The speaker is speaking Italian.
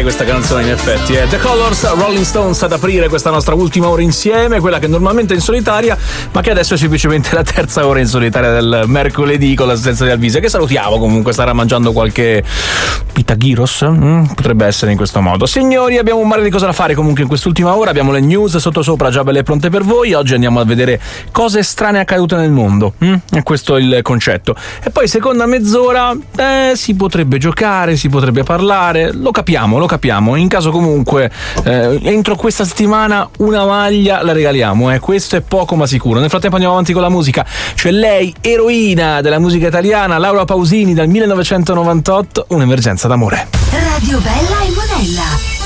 particolare questa canzone, in effetti. The Colors, Rolling Stones ad aprire questa nostra ultima ora insieme, quella che normalmente è in solitaria, ma che adesso è semplicemente la terza ora in solitaria del mercoledì con l'assenza di Alvise, che salutiamo comunque, starà mangiando qualche pitagyros, potrebbe essere in questo modo. Signori, abbiamo un mare di cosa da fare comunque in quest'ultima ora, abbiamo le news sottosopra già belle pronte per voi. Oggi andiamo a vedere cose strane accadute nel mondo, e questo è il concetto. E poi seconda mezz'ora si potrebbe giocare, si potrebbe parlare, lo capiamo. In caso comunque entro questa settimana una maglia la regaliamo, questo è poco ma sicuro. Nel frattempo andiamo avanti con la musica. Cioè lei, eroina della musica italiana, Laura Pausini, dal 1998, Un'emergenza d'amore. Radio Bella e Monella.